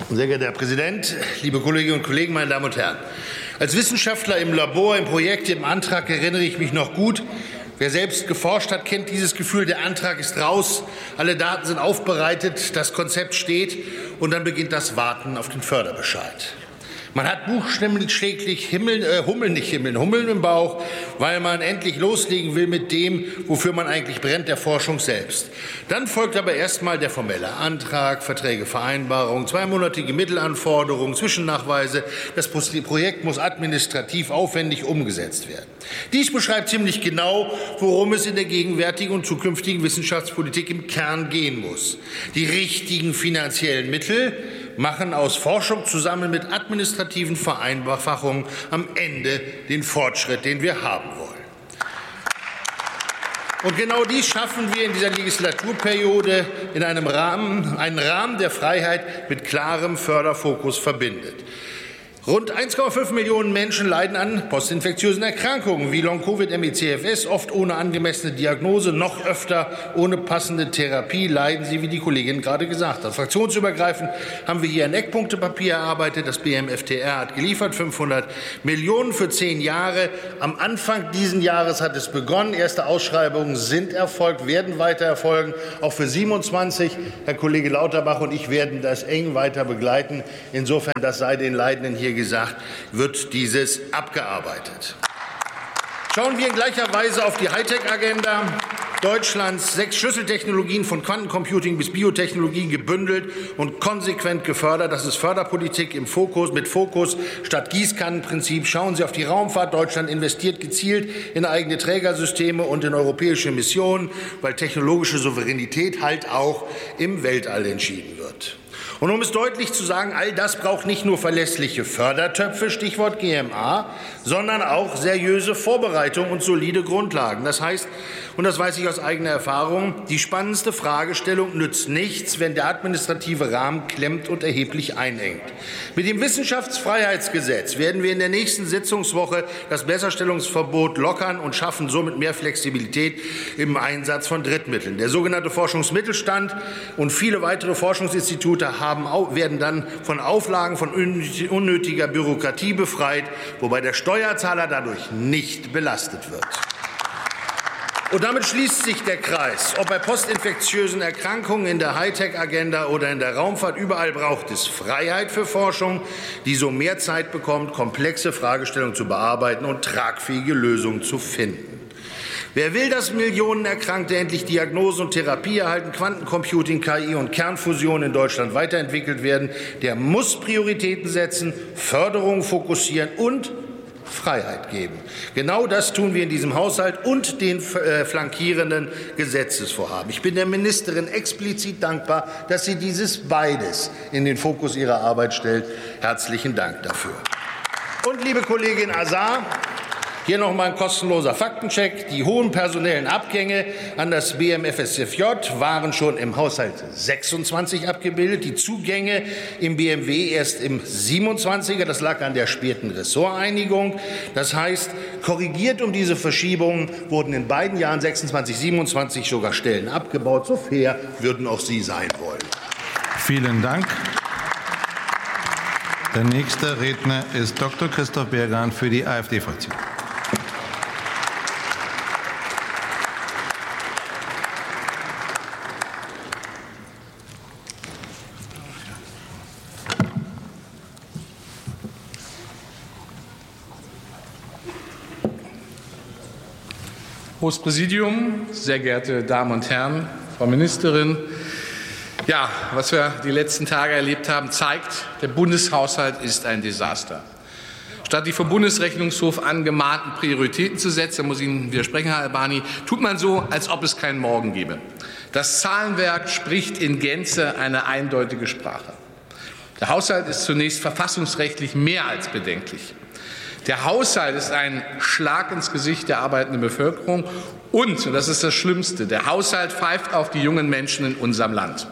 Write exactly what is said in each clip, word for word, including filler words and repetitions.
Sehr geehrter Herr Präsident, liebe Kolleginnen und Kollegen, meine Damen und Herren! Als Wissenschaftler im Labor, im Projekt, im Antrag erinnere ich mich noch gut. Wer selbst geforscht hat, kennt dieses Gefühl, der Antrag ist raus, alle Daten sind aufbereitet, das Konzept steht und dann beginnt das Warten auf den Förderbescheid. Man hat buchstäblich Himmel, äh, Hummeln, nicht Himmeln, Hummeln im Bauch, weil man endlich loslegen will mit dem, wofür man eigentlich brennt, der Forschung selbst. Dann folgt aber erst mal der formelle Antrag, Verträge, Vereinbarungen, zweimonatige Mittelanforderungen, Zwischennachweise. Das Projekt muss administrativ aufwendig umgesetzt werden. Dies beschreibt ziemlich genau, worum es in der gegenwärtigen und zukünftigen Wissenschaftspolitik im Kern gehen muss. Die richtigen finanziellen Mittel machen aus Forschung zusammen mit administrativen Vereinfachungen am Ende den Fortschritt, den wir haben wollen. Und genau dies schaffen wir in dieser Legislaturperiode in einem Rahmen, einen Rahmen, der Freiheit mit klarem Förderfokus verbindet. Rund eins Komma fünf Millionen Menschen leiden an postinfektiösen Erkrankungen wie Long-Covid, M E, C F S. Oft ohne angemessene Diagnose, noch öfter ohne passende Therapie leiden sie, wie die Kollegin gerade gesagt hat. Fraktionsübergreifend haben wir hier ein Eckpunktepapier erarbeitet. Das B M F T R hat geliefert, fünfhundert Millionen für zehn Jahre. Am Anfang dieses Jahres hat es begonnen. Erste Ausschreibungen sind erfolgt, werden weiter erfolgen. Auch für siebenundzwanzig. Herr Kollege Lauterbach und ich werden das eng weiter begleiten. Insofern, das sei den Leidenden hier gesagt, wird dieses abgearbeitet. Schauen wir in gleicher Weise auf die Hightech-Agenda. Deutschlands sechs Schlüsseltechnologien von Quantencomputing bis Biotechnologie gebündelt und konsequent gefördert. Das ist Förderpolitik im Fokus, mit Fokus statt Gießkannenprinzip. Schauen Sie auf die Raumfahrt. Deutschland investiert gezielt in eigene Trägersysteme und in europäische Missionen, weil technologische Souveränität halt auch im Weltall entschieden wird. Und um es deutlich zu sagen, all das braucht nicht nur verlässliche Fördertöpfe, Stichwort G M A, sondern auch seriöse Vorbereitung und solide Grundlagen. Das heißt, und das weiß ich aus eigener Erfahrung, die spannendste Fragestellung nützt nichts, wenn der administrative Rahmen klemmt und erheblich einengt. Mit dem Wissenschaftsfreiheitsgesetz werden wir in der nächsten Sitzungswoche das Besserstellungsverbot lockern und schaffen somit mehr Flexibilität im Einsatz von Drittmitteln. Der sogenannte Forschungsmittelstand und viele weitere Forschungsinstitute haben, werden dann von Auflagen von unnötiger Bürokratie befreit, wobei der Steuerzahler dadurch nicht belastet wird. Und damit schließt sich der Kreis. Ob bei postinfektiösen Erkrankungen, in der Hightech-Agenda oder in der Raumfahrt, überall braucht es Freiheit für Forschung, die so mehr Zeit bekommt, komplexe Fragestellungen zu bearbeiten und tragfähige Lösungen zu finden. Wer will, dass Millionen Erkrankte endlich Diagnose und Therapie erhalten, Quantencomputing, K I und Kernfusion in Deutschland weiterentwickelt werden, der muss Prioritäten setzen, Förderung fokussieren und Freiheit geben. Genau das tun wir in diesem Haushalt und den äh, flankierenden Gesetzesvorhaben. Ich bin der Ministerin explizit dankbar, dass sie dieses beides in den Fokus ihrer Arbeit stellt. Herzlichen Dank dafür. Und liebe Kollegin Azar, hier noch mal ein kostenloser Faktencheck. Die hohen personellen Abgänge an das B M F S F J waren schon im Haushalt sechsundzwanzig abgebildet, die Zugänge im B M W erst im siebenundzwanziger. Das lag an der späten Ressorteinigung. Das heißt, korrigiert um diese Verschiebungen wurden in beiden Jahren sechsundzwanzig, siebenundzwanzig sogar Stellen abgebaut. So fair würden auch Sie sein wollen. Vielen Dank. Der nächste Redner ist Doktor Christoph Bergan für die AfD-Fraktion. Hohes Präsidium, sehr geehrte Damen und Herren, Frau Ministerin! Ja, was wir die letzten Tage erlebt haben, zeigt, der Bundeshaushalt ist ein Desaster. Statt die vom Bundesrechnungshof angemahnten Prioritäten zu setzen, da muss ich Ihnen widersprechen, Herr Albani, tut man so, als ob es keinen Morgen gäbe. Das Zahlenwerk spricht in Gänze eine eindeutige Sprache. Der Haushalt ist zunächst verfassungsrechtlich mehr als bedenklich. Der Haushalt ist ein Schlag ins Gesicht der arbeitenden Bevölkerung und, und das ist das Schlimmste, der Haushalt pfeift auf die jungen Menschen in unserem Land.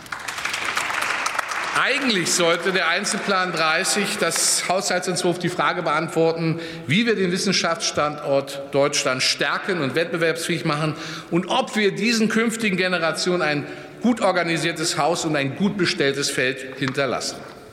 Eigentlich sollte der Einzelplan dreißig das Haushaltsentwurf die Frage beantworten, wie wir den Wissenschaftsstandort Deutschland stärken und wettbewerbsfähig machen und ob wir diesen künftigen Generationen ein gut organisiertes Haus und ein gut bestelltes Feld hinterlassen.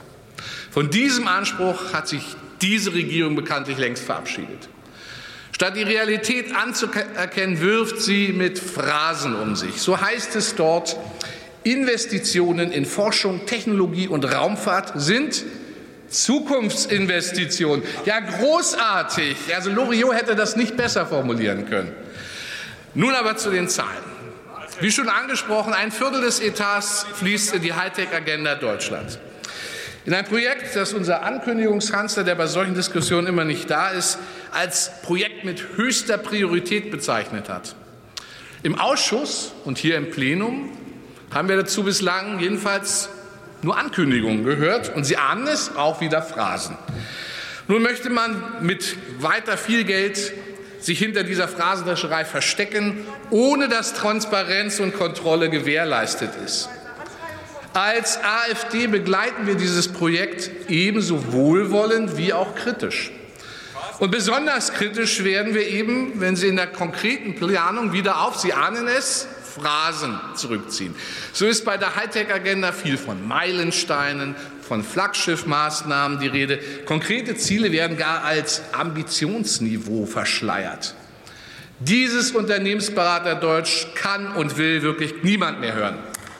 Von diesem Anspruch hat sich diese Regierung bekanntlich längst verabschiedet. Statt die Realität anzuerkennen, wirft sie mit Phrasen um sich. So heißt es dort, Investitionen in Forschung, Technologie und Raumfahrt sind Zukunftsinvestitionen. Ja, großartig. Also Loriot hätte das nicht besser formulieren können. Nun aber zu den Zahlen. Wie schon angesprochen, ein Viertel des Etats fließt in die Hightech-Agenda Deutschlands. In ein Projekt, das unser Ankündigungskanzler, der bei solchen Diskussionen immer nicht da ist, als Projekt mit höchster Priorität bezeichnet hat. Im Ausschuss und hier im Plenum haben wir dazu bislang jedenfalls nur Ankündigungen gehört, und Sie ahnen es, auch wieder Phrasen. Nun möchte man mit weiter viel Geld sich hinter dieser Phrasendrescherei verstecken, ohne dass Transparenz und Kontrolle gewährleistet ist. Als AfD begleiten wir dieses Projekt ebenso wohlwollend wie auch kritisch. Und besonders kritisch werden wir eben, wenn Sie in der konkreten Planung wieder auf, Sie ahnen es, Phrasen zurückziehen. So ist bei der Hightech-Agenda viel von Meilensteinen, von Flaggschiffmaßnahmen die Rede. Konkrete Ziele werden gar als Ambitionsniveau verschleiert. Dieses Unternehmensberaterdeutsch kann und will wirklich niemand mehr hören.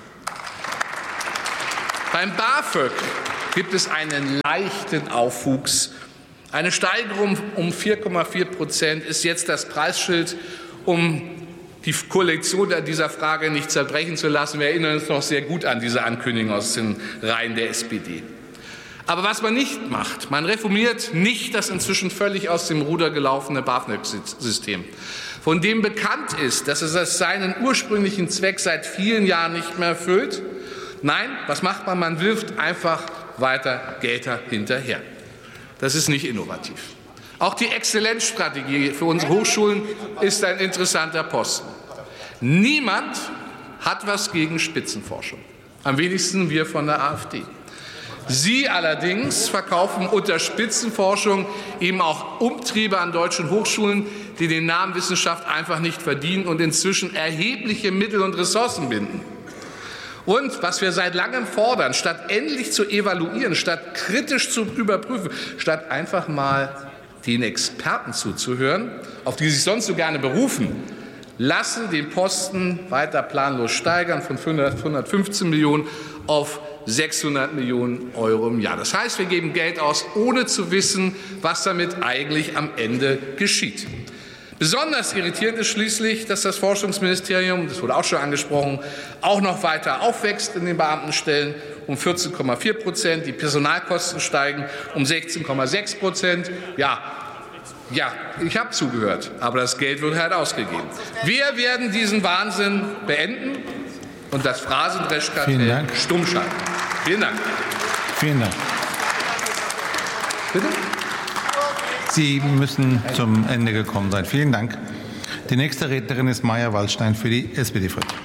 Beim BAföG gibt es einen leichten Aufwuchs. Eine Steigerung um vier Komma vier Prozent ist jetzt das Preisschild, um die Koalition dieser Frage nicht zerbrechen zu lassen. Wir erinnern uns noch sehr gut an diese Ankündigung aus den Reihen der S P D. Aber was man nicht macht, man reformiert nicht das inzwischen völlig aus dem Ruder gelaufene BAföG-System, von dem bekannt ist, dass es seinen ursprünglichen Zweck seit vielen Jahren nicht mehr erfüllt. Nein, was macht man? Man wirft einfach weiter Gelder hinterher. Das ist nicht innovativ. Auch die Exzellenzstrategie für unsere Hochschulen ist ein interessanter Posten. Niemand hat was gegen Spitzenforschung, am wenigsten wir von der AfD. Sie allerdings verkaufen unter Spitzenforschung eben auch Umtriebe an deutschen Hochschulen, die den Namen Wissenschaft einfach nicht verdienen und inzwischen erhebliche Mittel und Ressourcen binden. Und was wir seit langem fordern, statt endlich zu evaluieren, statt kritisch zu überprüfen, statt einfach mal den Experten zuzuhören, auf die Sie sich sonst so gerne berufen, lassen den Posten weiter planlos steigern von hundertfünfzehn Millionen auf sechshundert Millionen Euro im Jahr. Das heißt, wir geben Geld aus, ohne zu wissen, was damit eigentlich am Ende geschieht. Besonders irritierend ist schließlich, dass das Forschungsministerium, das wurde auch schon angesprochen, auch noch weiter aufwächst in den Beamtenstellen um vierzehn Komma vier Prozent. Die Personalkosten steigen um sechzehn Komma sechs Prozent. Ja, ja, ich habe zugehört, aber das Geld wird halt ausgegeben. Wir werden diesen Wahnsinn beenden und das Phrasendreschkartell stumm schalten. Vielen Dank. Vielen Dank. Bitte? Sie müssen zum Ende gekommen sein. Vielen Dank. Die nächste Rednerin ist Maja Waldstein für die S P D-Fraktion.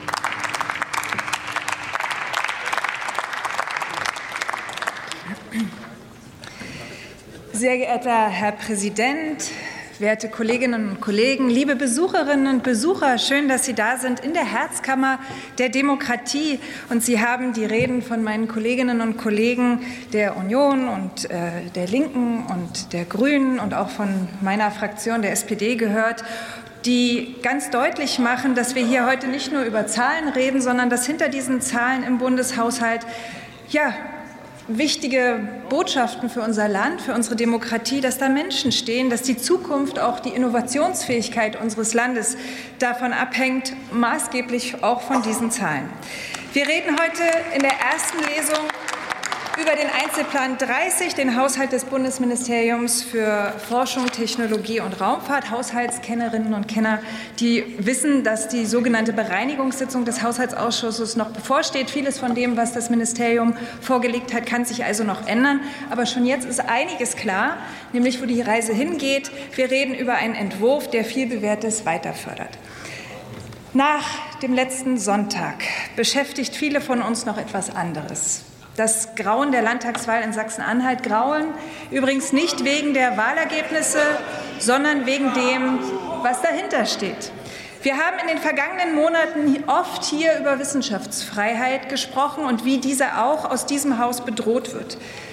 Sehr geehrter Herr Präsident, werte Kolleginnen und Kollegen, liebe Besucherinnen und Besucher, schön, dass Sie da sind in der Herzkammer der Demokratie. Und Sie haben die Reden von meinen Kolleginnen und Kollegen der Union und äh, der Linken und der Grünen und auch von meiner Fraktion der S P D gehört, die ganz deutlich machen, dass wir hier heute nicht nur über Zahlen reden, sondern dass hinter diesen Zahlen im Bundeshaushalt ja, wichtige Botschaften für unser Land, für unsere Demokratie, dass da Menschen stehen, dass die Zukunft, auch die Innovationsfähigkeit unseres Landes davon abhängt, maßgeblich auch von diesen Zahlen. Wir reden heute in der ersten Lesung über den Einzelplan dreißig, den Haushalt des Bundesministeriums für Forschung, Technologie und Raumfahrt. Haushaltskennerinnen und Kenner, die wissen, dass die sogenannte Bereinigungssitzung des Haushaltsausschusses noch bevorsteht. Vieles von dem, was das Ministerium vorgelegt hat, kann sich also noch ändern. Aber schon jetzt ist einiges klar, nämlich wo die Reise hingeht. Wir reden über einen Entwurf, der vielbewährtes weiter fördert. Nach dem letzten Sonntag beschäftigt viele von uns noch etwas anderes. Das Grauen der Landtagswahl in Sachsen-Anhalt. Grauen übrigens nicht wegen der Wahlergebnisse, sondern wegen dem, was dahinter steht. Wir haben in den vergangenen Monaten oft hier über Wissenschaftsfreiheit gesprochen und wie diese auch aus diesem Haus bedroht wird.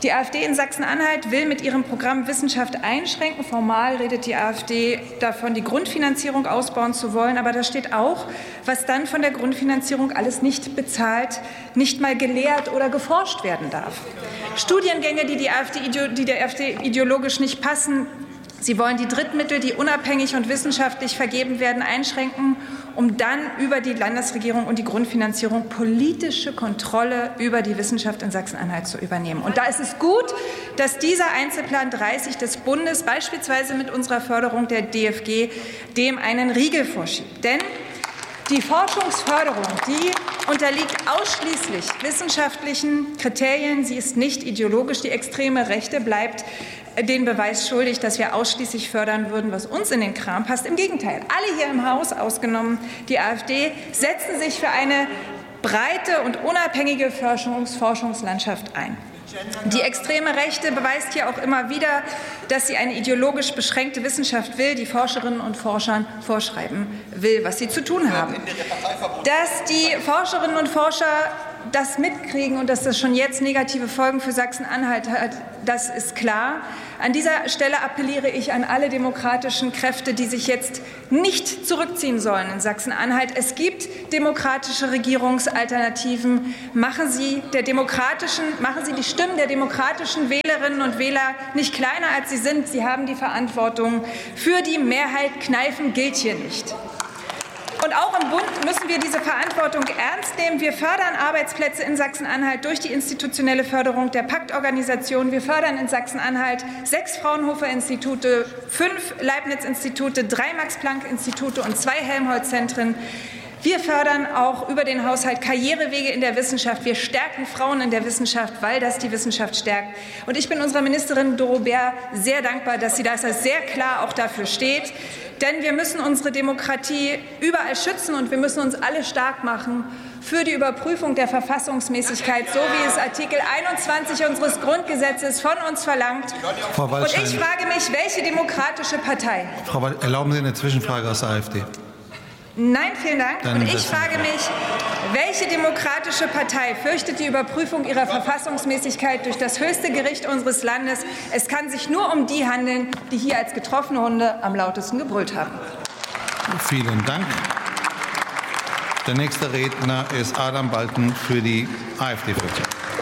Die AfD in Sachsen-Anhalt will mit ihrem Programm Wissenschaft einschränken. Formal redet die AfD davon, die Grundfinanzierung ausbauen zu wollen. Aber da steht auch, was dann von der Grundfinanzierung alles nicht bezahlt, nicht mal gelehrt oder geforscht werden darf. Studiengänge, die, die, AfD, die der AfD ideologisch nicht passen. Sie wollen die Drittmittel, die unabhängig und wissenschaftlich vergeben werden, einschränken, um dann über die Landesregierung und die Grundfinanzierung politische Kontrolle über die Wissenschaft in Sachsen-Anhalt zu übernehmen. Und da ist es gut, dass dieser Einzelplan dreißig des Bundes beispielsweise mit unserer Förderung der D F G dem einen Riegel vorschiebt. Denn die Forschungsförderung, die unterliegt ausschließlich wissenschaftlichen Kriterien. Sie ist nicht ideologisch. Die extreme Rechte bleibt den Beweis schuldig, dass wir ausschließlich fördern würden, was uns in den Kram passt. Im Gegenteil, alle hier im Haus, ausgenommen die AfD, setzen sich für eine breite und unabhängige Forschungs- Forschungslandschaft ein. Die extreme Rechte beweist hier auch immer wieder, dass sie eine ideologisch beschränkte Wissenschaft will, die Forscherinnen und Forschern vorschreiben will, was sie zu tun haben. Dass die Forscherinnen und Forscher das mitkriegen und dass das schon jetzt negative Folgen für Sachsen-Anhalt hat, das ist klar. An dieser Stelle appelliere ich an alle demokratischen Kräfte, die sich jetzt nicht zurückziehen sollen in Sachsen-Anhalt. Es gibt demokratische Regierungsalternativen. Machen Sie, der demokratischen, machen Sie die Stimmen der demokratischen Wählerinnen und Wähler nicht kleiner, als sie sind. Sie haben die Verantwortung für die Mehrheit. Kneifen gilt hier nicht. Und auch im Bund müssen wir diese Verantwortung ernst nehmen. Wir fördern Arbeitsplätze in Sachsen-Anhalt durch die institutionelle Förderung der Paktorganisation. Wir fördern in Sachsen-Anhalt sechs Fraunhofer-Institute, fünf Leibniz-Institute, drei Max-Planck-Institute und zwei Helmholtz-Zentren. Wir fördern auch über den Haushalt Karrierewege in der Wissenschaft. Wir stärken Frauen in der Wissenschaft, weil das die Wissenschaft stärkt. Und ich bin unserer Ministerin Doro Bär sehr dankbar, dass sie da sehr klar auch dafür steht. Denn wir müssen unsere Demokratie überall schützen und wir müssen uns alle stark machen für die Überprüfung der Verfassungsmäßigkeit, so wie es Artikel einundzwanzig unseres Grundgesetzes von uns verlangt. Frau Waldstein. Und ich frage mich, welche demokratische Partei? Frau Waldstein, erlauben Sie eine Zwischenfrage aus der AfD? Nein, vielen Dank. Dann und ich frage mich, welche demokratische Partei fürchtet die Überprüfung ihrer Verfassungsmäßigkeit durch das höchste Gericht unseres Landes? Es kann sich nur um die handeln, die hier als getroffene Hunde am lautesten gebrüllt haben. Vielen Dank. Der nächste Redner ist Adam Balten für die AfD-Fraktion.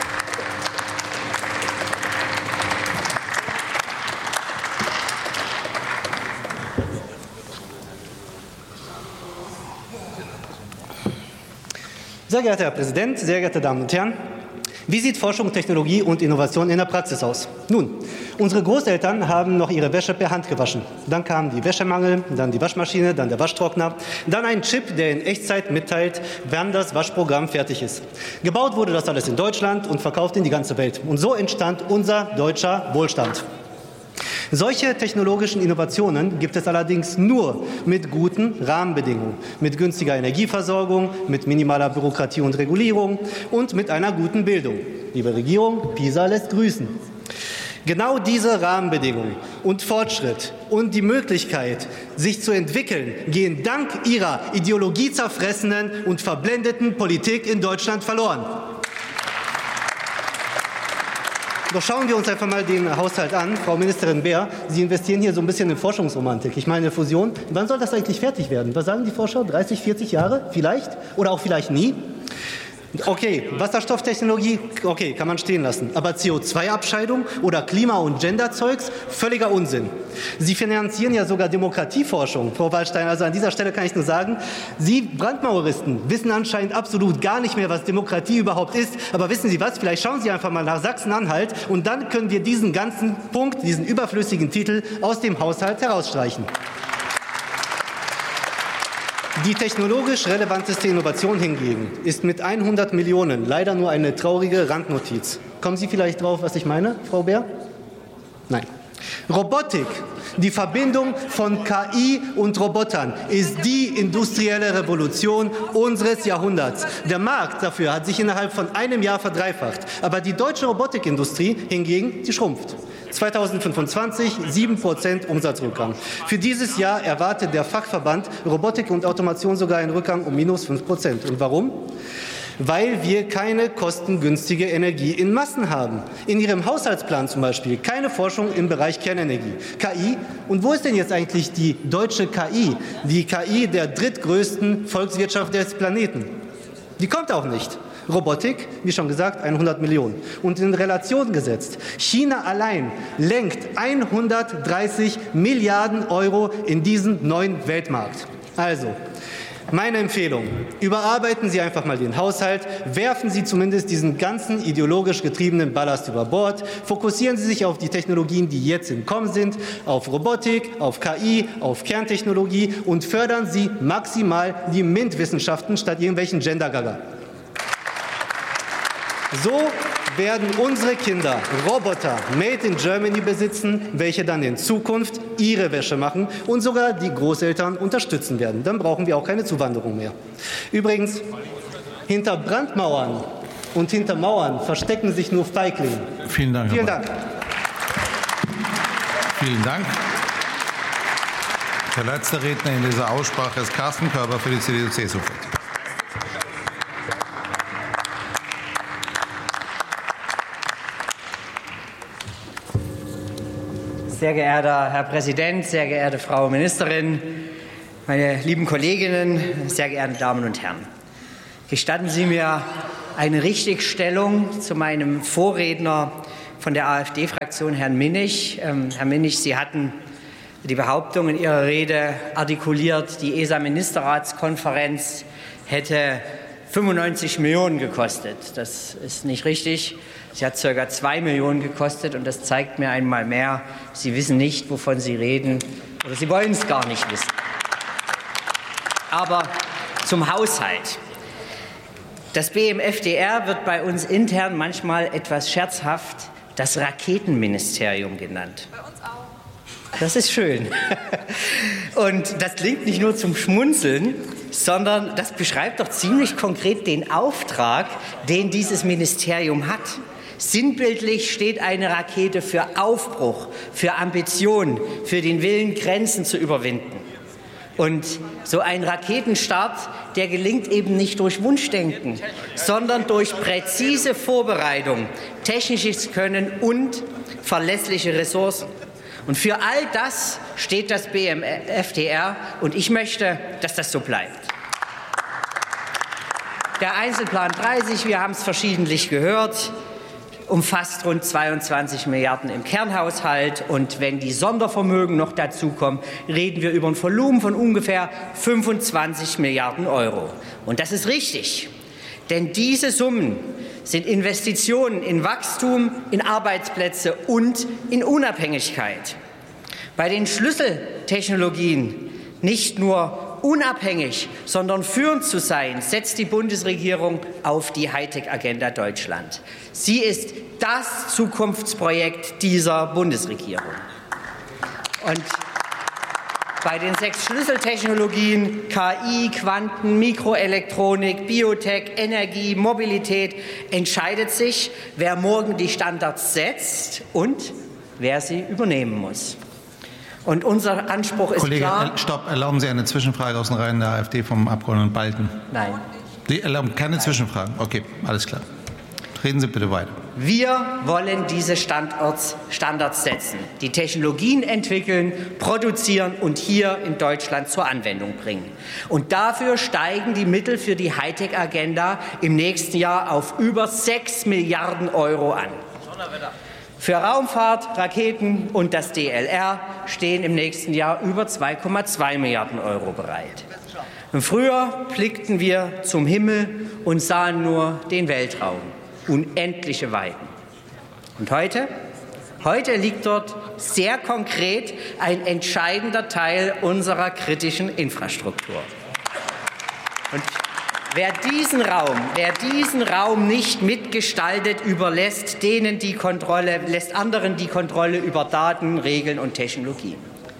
Sehr geehrter Herr Präsident, sehr geehrte Damen und Herren! Wie sieht Forschung, Technologie und Innovation in der Praxis aus? Nun, unsere Großeltern haben noch ihre Wäsche per Hand gewaschen. Dann kam die Wäschemangel, dann die Waschmaschine, dann der Waschtrockner, dann ein Chip, der in Echtzeit mitteilt, wann das Waschprogramm fertig ist. Gebaut wurde das alles in Deutschland und verkauft in die ganze Welt. Und so entstand unser deutscher Wohlstand. Solche technologischen Innovationen gibt es allerdings nur mit guten Rahmenbedingungen, mit günstiger Energieversorgung, mit minimaler Bürokratie und Regulierung und mit einer guten Bildung. Liebe Regierung, PISA lässt grüßen. Genau diese Rahmenbedingungen und Fortschritt und die Möglichkeit, sich zu entwickeln, gehen dank ihrer ideologiezerfressenen und verblendeten Politik in Deutschland verloren. Doch schauen wir uns einfach mal den Haushalt an. Frau Ministerin Bär, Sie investieren hier so ein bisschen in Forschungsromantik. Ich meine, Fusion, wann soll das eigentlich fertig werden? Was sagen die Forscher? dreißig, vierzig Jahre? Vielleicht? Oder auch vielleicht nie? Okay, Wasserstofftechnologie, okay, kann man stehen lassen. Aber C O zwei Abscheidung oder Klima- und Genderzeugs, völliger Unsinn. Sie finanzieren ja sogar Demokratieforschung, Frau Waldstein. Also an dieser Stelle kann ich nur sagen, Sie Brandmaueristen wissen anscheinend absolut gar nicht mehr, was Demokratie überhaupt ist. Aber wissen Sie was, vielleicht schauen Sie einfach mal nach Sachsen-Anhalt und dann können wir diesen ganzen Punkt, diesen überflüssigen Titel aus dem Haushalt herausstreichen. Die technologisch relevanteste Innovation hingegen ist mit hundert Millionen leider nur eine traurige Randnotiz. Kommen Sie vielleicht drauf, was ich meine, Frau Bär? Nein. Robotik, die Verbindung von K I und Robotern, ist die industrielle Revolution unseres Jahrhunderts. Der Markt dafür hat sich innerhalb von einem Jahr verdreifacht. Aber die deutsche Robotikindustrie hingegen, die schrumpft. zweitausendfünfundzwanzig sieben Prozent Umsatzrückgang. Für dieses Jahr erwartet der Fachverband Robotik und Automation sogar einen Rückgang um minus fünf Prozent. Und warum? weil wir keine kostengünstige Energie in Massen haben. In Ihrem Haushaltsplan zum Beispiel keine Forschung im Bereich Kernenergie. K I, und wo ist denn jetzt eigentlich die deutsche K I, die K I der drittgrößten Volkswirtschaft des Planeten? Die kommt auch nicht. Robotik, wie schon gesagt, hundert Millionen. Und in Relation gesetzt, China allein lenkt hundertdreißig Milliarden Euro in diesen neuen Weltmarkt. Also, meine Empfehlung, überarbeiten Sie einfach mal den Haushalt, werfen Sie zumindest diesen ganzen ideologisch getriebenen Ballast über Bord, fokussieren Sie sich auf die Technologien, die jetzt im Kommen sind, auf Robotik, auf K I, auf Kerntechnologie und fördern Sie maximal die MINT-Wissenschaften statt irgendwelchen Gender-Gaga. So werden unsere Kinder Roboter made in Germany besitzen, welche dann in Zukunft ihre Wäsche machen und sogar die Großeltern unterstützen werden. Dann brauchen wir auch keine Zuwanderung mehr. Übrigens, hinter Brandmauern und hinter Mauern verstecken sich nur Feiglinge. Vielen Dank. Vielen Dank. Vielen Dank. Der letzte Redner in dieser Aussprache ist Carsten Körber für die C D U C S U-Fraktion. Sehr geehrter Herr Präsident, sehr geehrte Frau Ministerin, meine lieben Kolleginnen, sehr geehrte Damen und Herren! Gestatten Sie mir eine Richtigstellung zu meinem Vorredner von der AfD-Fraktion, Herrn Minnig. Ähm, Herr Minnig, Sie hatten die Behauptung in Ihrer Rede artikuliert, die E S A-Ministerratskonferenz hätte fünfundneunzig Millionen gekostet. Das ist nicht richtig. Sie hat ca. zwei Millionen gekostet, und das zeigt mir einmal mehr, Sie wissen nicht, wovon Sie reden, oder Sie wollen es gar nicht wissen. Aber zum Haushalt. Das B M F D R wird bei uns intern manchmal etwas scherzhaft das Raketenministerium genannt. Bei uns auch. Das ist schön. Und das klingt nicht nur zum Schmunzeln, sondern das beschreibt doch ziemlich konkret den Auftrag, den dieses Ministerium hat. Sinnbildlich steht eine Rakete für Aufbruch, für Ambition, für den Willen, Grenzen zu überwinden. Und so ein Raketenstart, der gelingt eben nicht durch Wunschdenken, sondern durch präzise Vorbereitung, technisches Können und verlässliche Ressourcen. Und für all das steht das B M F D R, und ich möchte, dass das so bleibt. Der Einzelplan dreißig, wir haben es verschiedentlich gehört, umfasst rund zweiundzwanzig Milliarden im Kernhaushalt. Und wenn die Sondervermögen noch dazukommen, reden wir über ein Volumen von ungefähr fünfundzwanzig Milliarden Euro. Und das ist richtig, denn diese Summen sind Investitionen in Wachstum, in Arbeitsplätze und in Unabhängigkeit. Bei den Schlüsseltechnologien nicht nur unabhängig, sondern führend zu sein, setzt die Bundesregierung auf die Hightech-Agenda Deutschland. Sie ist das Zukunftsprojekt dieser Bundesregierung. Und bei den sechs Schlüsseltechnologien K I, Quanten, Mikroelektronik, Biotech, Energie, Mobilität entscheidet sich, wer morgen die Standards setzt und wer sie übernehmen muss. Und unser Anspruch ist Kollege, klar. Kollege, stopp, erlauben Sie eine Zwischenfrage aus den Reihen der AfD vom Abgeordneten Balten? Nein. Sie erlauben keine Zwischenfragen? Okay, alles klar. Reden Sie bitte weiter. Wir wollen diese Standorts, Standards setzen, die Technologien entwickeln, produzieren und hier in Deutschland zur Anwendung bringen. Und dafür steigen die Mittel für die Hightech-Agenda im nächsten Jahr auf über sechs Milliarden Euro an. Für Raumfahrt, Raketen und das D L R stehen im nächsten Jahr über zwei Komma zwei Milliarden Euro bereit. Und früher blickten wir zum Himmel und sahen nur den Weltraum, unendliche Weiten. Und heute? Heute liegt dort sehr konkret ein entscheidender Teil unserer kritischen Infrastruktur. Und Wer diesen Raum, wer diesen Raum nicht mitgestaltet, überlässt denen die Kontrolle, lässt anderen die Kontrolle über Daten, Regeln und Technologien.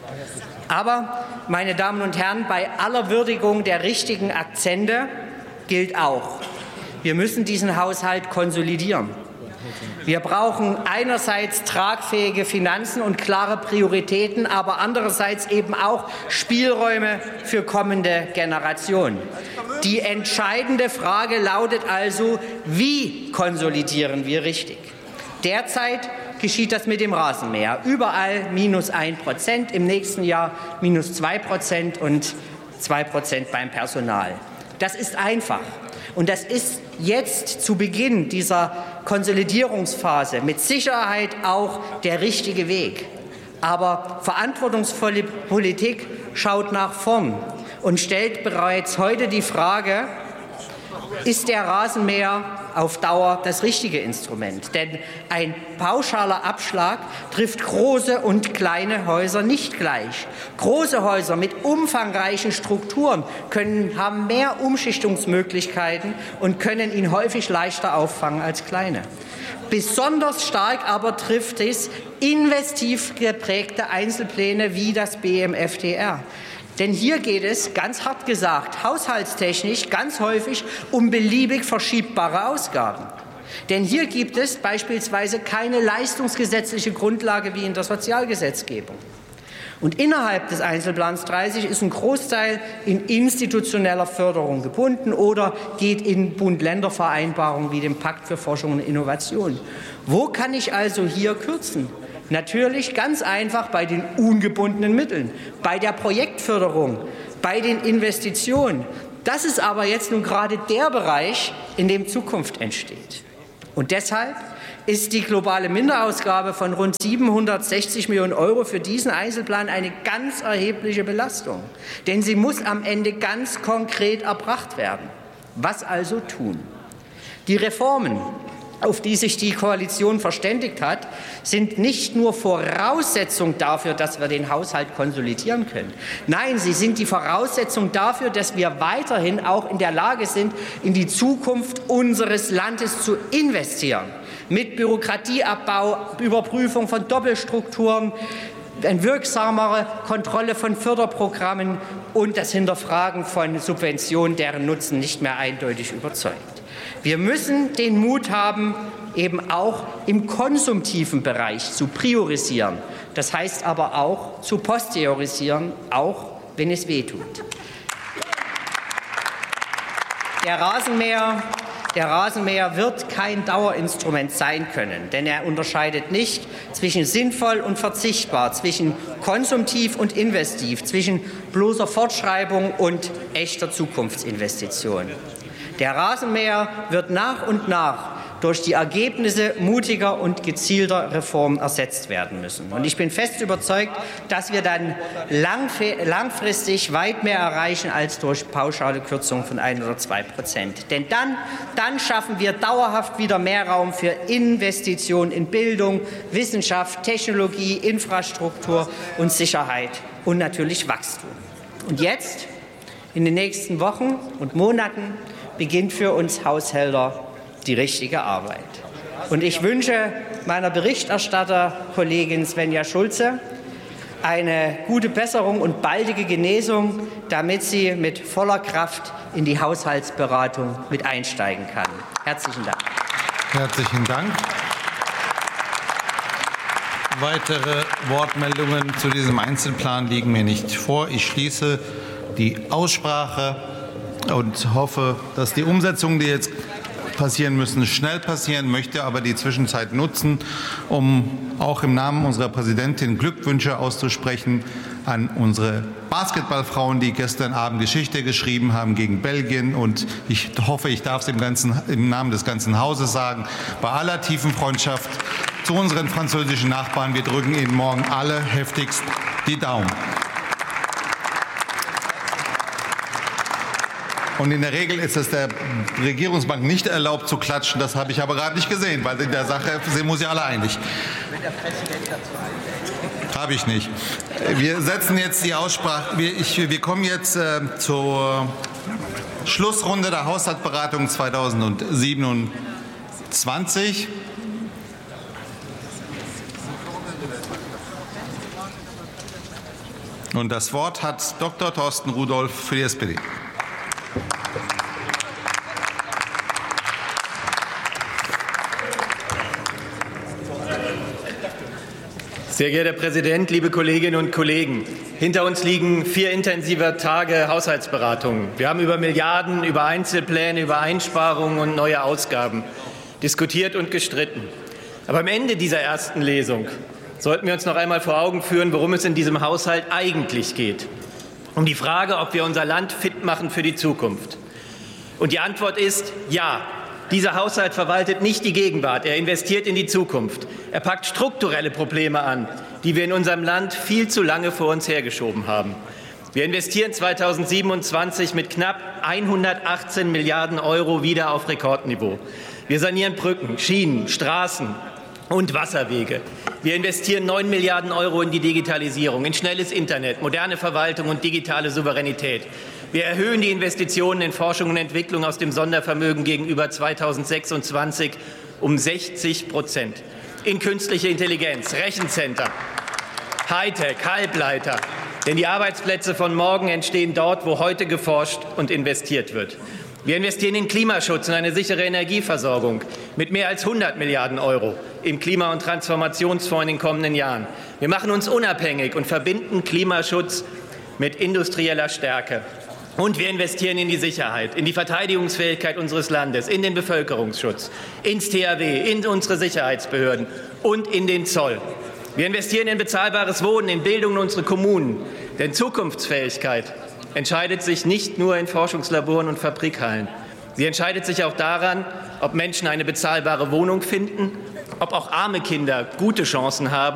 Aber, meine Damen und Herren, bei aller Würdigung der richtigen Akzente gilt auch, wir müssen diesen Haushalt konsolidieren. Wir brauchen einerseits tragfähige Finanzen und klare Prioritäten, aber andererseits eben auch Spielräume für kommende Generationen. Die entscheidende Frage lautet also, wie konsolidieren wir richtig? Derzeit geschieht das mit dem Rasenmäher. Überall minus ein Prozent, im nächsten Jahr minus zwei Prozent und zwei Prozent beim Personal. Das ist einfach. Und das ist jetzt zu Beginn dieser Konsolidierungsphase mit Sicherheit auch der richtige Weg. Aber verantwortungsvolle Politik schaut nach vorn und stellt bereits heute die Frage, ist der Rasenmäher auf Dauer das richtige Instrument? Denn ein pauschaler Abschlag trifft große und kleine Häuser nicht gleich. Große Häuser mit umfangreichen Strukturen können, haben mehr Umschichtungsmöglichkeiten und können ihn häufig leichter auffangen als kleine. Besonders stark aber trifft es investiv geprägte Einzelpläne wie das B M F T R. Denn hier geht es, ganz hart gesagt, haushaltstechnisch ganz häufig um beliebig verschiebbare Ausgaben. Denn hier gibt es beispielsweise keine leistungsgesetzliche Grundlage wie in der Sozialgesetzgebung. Und innerhalb des Einzelplans dreißig ist ein Großteil in institutioneller Förderung gebunden oder geht in Bund-Länder-Vereinbarungen wie dem Pakt für Forschung und Innovation. Wo kann ich also hier kürzen? Natürlich ganz einfach bei den ungebundenen Mitteln, bei der Projektförderung, bei den Investitionen. Das ist aber jetzt nun gerade der Bereich, in dem Zukunft entsteht. Und deshalb ist die globale Minderausgabe von rund siebenhundertsechzig Millionen Euro für diesen Einzelplan eine ganz erhebliche Belastung. Denn sie muss am Ende ganz konkret erbracht werden. Was also tun? Die Reformen, auf die sich die Koalition verständigt hat, sind nicht nur Voraussetzung dafür, dass wir den Haushalt konsolidieren können. Nein, sie sind die Voraussetzung dafür, dass wir weiterhin auch in der Lage sind, in die Zukunft unseres Landes zu investieren. Mit Bürokratieabbau, Überprüfung von Doppelstrukturen, eine wirksamere Kontrolle von Förderprogrammen und das Hinterfragen von Subventionen, deren Nutzen nicht mehr eindeutig überzeugt. Wir müssen den Mut haben, eben auch im konsumtiven Bereich zu priorisieren. Das heißt aber auch zu posteriorisieren, auch wenn es weh tut. Der Rasenmäher, der Rasenmäher wird kein Dauerinstrument sein können, denn er unterscheidet nicht zwischen sinnvoll und verzichtbar, zwischen konsumtiv und investiv, zwischen bloßer Fortschreibung und echter Zukunftsinvestition. Der Rasenmäher wird nach und nach durch die Ergebnisse mutiger und gezielter Reformen ersetzt werden müssen. Und ich bin fest überzeugt, dass wir dann langfristig weit mehr erreichen als durch pauschale Kürzungen von ein oder zwei Prozent. Denn dann, dann schaffen wir dauerhaft wieder mehr Raum für Investitionen in Bildung, Wissenschaft, Technologie, Infrastruktur und Sicherheit und natürlich Wachstum. Und jetzt, in den nächsten Wochen und Monaten, beginnt für uns Haushälter die richtige Arbeit. Und ich wünsche meiner Berichterstatterkollegin Svenja Schulze eine gute Besserung und baldige Genesung, damit sie mit voller Kraft in die Haushaltsberatung mit einsteigen kann. Herzlichen Dank. Herzlichen Dank. Weitere Wortmeldungen zu diesem Einzelplan liegen mir nicht vor. Ich schließe die Aussprache und hoffe, dass die Umsetzungen, die jetzt passieren müssen, schnell passieren, möchte aber die Zwischenzeit nutzen, um auch im Namen unserer Präsidentin Glückwünsche auszusprechen an unsere Basketballfrauen, die gestern Abend Geschichte geschrieben haben gegen Belgien. Und ich hoffe, ich darf es im, ganzen, im Namen des ganzen Hauses sagen, bei aller tiefen Freundschaft zu unseren französischen Nachbarn, wir drücken Ihnen morgen alle heftigst die Daumen. Und in der Regel ist es der Regierungsbank nicht erlaubt zu klatschen. Das habe ich aber gerade nicht gesehen, weil in der Sache sind wir uns ja alle einig. Habe ich nicht. Wir setzen jetzt die Aussprache. Wir, ich, wir kommen jetzt äh, zur Schlussrunde der Haushaltsberatung zweitausendsiebenundzwanzig. Und das Wort hat Doktor Thorsten Rudolph für die S P D. Sehr geehrter Herr Präsident, liebe Kolleginnen und Kollegen! Hinter uns liegen vier intensive Tage Haushaltsberatungen. Wir haben über Milliarden, über Einzelpläne, über Einsparungen und neue Ausgaben diskutiert und gestritten. Aber am Ende dieser ersten Lesung sollten wir uns noch einmal vor Augen führen, worum es in diesem Haushalt eigentlich geht. Um die Frage, ob wir unser Land fit machen für die Zukunft. Und die Antwort ist ja. Dieser Haushalt verwaltet nicht die Gegenwart, er investiert in die Zukunft. Er packt strukturelle Probleme an, die wir in unserem Land viel zu lange vor uns hergeschoben haben. Wir investieren zweitausendsiebenundzwanzig mit knapp hundertachtzehn Milliarden Euro wieder auf Rekordniveau. Wir sanieren Brücken, Schienen, Straßen und Wasserwege. Wir investieren neun Milliarden Euro in die Digitalisierung, in schnelles Internet, moderne Verwaltung und digitale Souveränität. Wir erhöhen die Investitionen in Forschung und Entwicklung aus dem Sondervermögen gegenüber zweitausendsechsundzwanzig um sechzig Prozent. In künstliche Intelligenz, Rechencenter, Hightech, Halbleiter. Denn die Arbeitsplätze von morgen entstehen dort, wo heute geforscht und investiert wird. Wir investieren in Klimaschutz und eine sichere Energieversorgung mit mehr als hundert Milliarden Euro im Klima- und Transformationsfonds in den kommenden Jahren. Wir machen uns unabhängig und verbinden Klimaschutz mit industrieller Stärke. Und wir investieren in die Sicherheit, in die Verteidigungsfähigkeit unseres Landes, in den Bevölkerungsschutz, ins T H W, in unsere Sicherheitsbehörden und in den Zoll. Wir investieren in bezahlbares Wohnen, in Bildung in unsere Kommunen. Denn Zukunftsfähigkeit entscheidet sich nicht nur in Forschungslaboren und Fabrikhallen. Sie entscheidet sich auch daran, ob Menschen eine bezahlbare Wohnung finden, ob auch arme Kinder gute Chancen haben